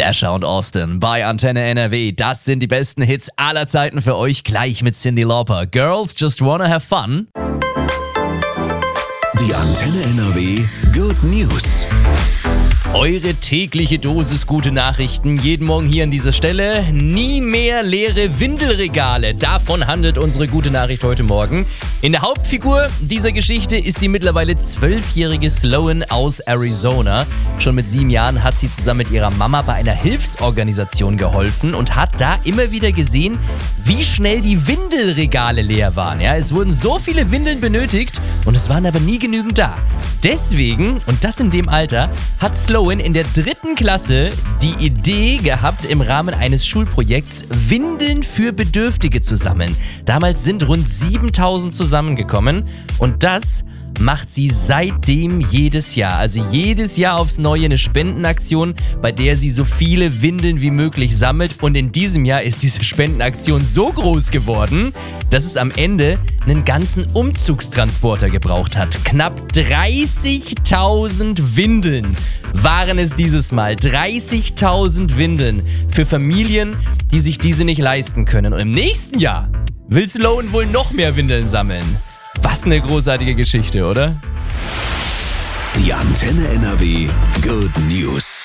Asher und Austin bei Antenne NRW. Das sind die besten Hits aller Zeiten für euch, gleich mit Cyndi Lauper. Girls Just Wanna Have Fun. Die Antenne NRW Good News. Eure tägliche Dosis gute Nachrichten, jeden Morgen hier an dieser Stelle. Nie mehr leere Windelregale. Davon handelt unsere gute Nachricht heute Morgen. In der Hauptfigur dieser Geschichte ist die mittlerweile 12-jährige Sloan aus Arizona. Schon mit 7 Jahren hat sie zusammen mit ihrer Mama bei einer Hilfsorganisation geholfen und hat da immer wieder gesehen, wie schnell die Windelregale leer waren. Ja, es wurden so viele Windeln benötigt und es waren aber nie genügend da. Deswegen, und das in dem Alter, hat Sloan in der 3. Klasse die Idee gehabt, im Rahmen eines Schulprojekts Windeln für Bedürftige zu sammeln. Damals sind rund 7.000 zusammengekommen und das macht sie seitdem jedes Jahr. Also jedes Jahr aufs Neue eine Spendenaktion, bei der sie so viele Windeln wie möglich sammelt. Und in diesem Jahr ist diese Spendenaktion so groß geworden, dass es am Ende einen ganzen Umzugstransporter gebraucht hat. Knapp 30.000 Windeln waren es dieses Mal. 30.000 Windeln für Familien, die sich diese nicht leisten können. Und im nächsten Jahr will Sloan wohl noch mehr Windeln sammeln. Was eine großartige Geschichte, oder? Die Antenne NRW Good News.